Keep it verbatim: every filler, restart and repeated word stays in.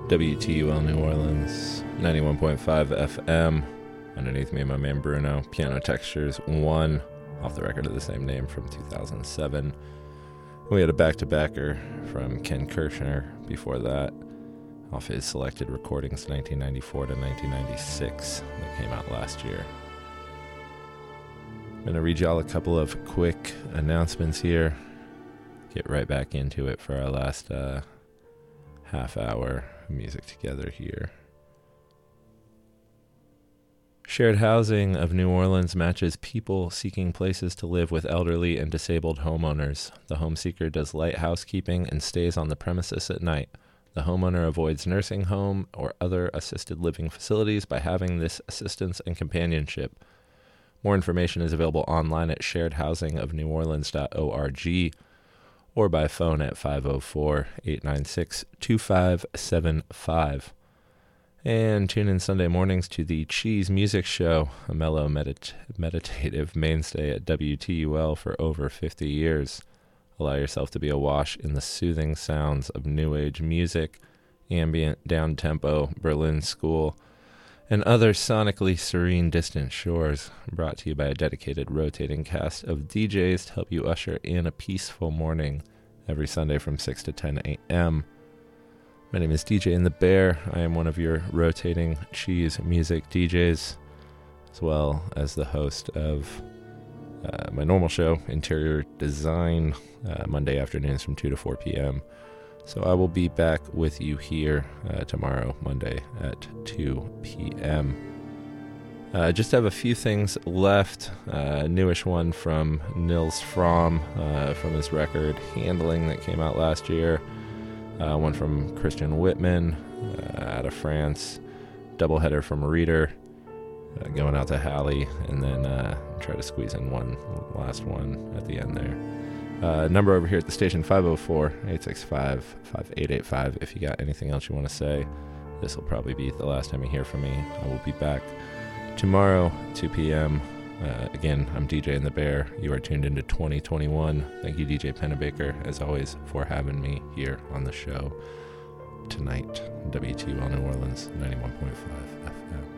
W T U L New Orleans, ninety-one point five F M. Underneath me, my man Bruno, Piano Textures one, off the record of the same name from two thousand seven. We had a back-to-backer from Ken Kirshner before that, off his selected recordings nineteen ninety-four to nineteen ninety-six that came out last year. I'm going to read y'all a couple of quick announcements here. Get right back into it for our last uh, half hour of music together here. Shared housing of New Orleans matches people seeking places to live with elderly and disabled homeowners. The home seeker does light housekeeping and stays on the premises at night. The homeowner avoids nursing home or other assisted living facilities by having this assistance and companionship. More information is available online at shared housing of new orleans dot org or by phone at five oh four, eight nine six, two five seven five. And tune in Sunday mornings to the Cheese Music Show, a mellow medit- meditative mainstay at W T U L for over fifty years. Allow yourself to be awash in the soothing sounds of new age music, ambient, down-tempo, Berlin school, and other sonically serene distant shores, brought to you by a dedicated rotating cast of D Js to help you usher in a peaceful morning every Sunday from six to ten a.m. My name is D J in the Bear. I am one of your rotating cheese music D Js, as well as the host of uh, my normal show, Interior Design, uh, Monday afternoons from two to four p.m. So I will be back with you here uh, tomorrow, Monday at two p.m. Uh, just have a few things left. Uh, newish one from Nils Fromm uh, from his record Handling that came out last year. Uh, one from Christian Whitman uh, out of France. Doubleheader from Reader uh, going out to Hallie. And then uh, try to squeeze in one last one at the end there. Uh, number over here at the station, five oh four, eight six five, five eight eight five. If you got anything else you want to say, this will probably be the last time you hear from me. I will be back tomorrow, two p.m. Uh, again, I'm D J in the Bear. You are tuned into twenty twenty-one. Thank you, D J Pennebaker, as always, for having me here on the show tonight. W T U L New Orleans, ninety-one point five F M.